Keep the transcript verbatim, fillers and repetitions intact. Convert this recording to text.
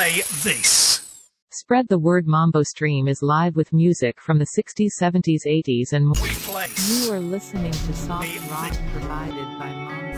play this. Spread the word. Mambo Stream is live with music from the sixties, seventies, eighties and more. We place. You are listening to soft Me- rock provided by Mambo.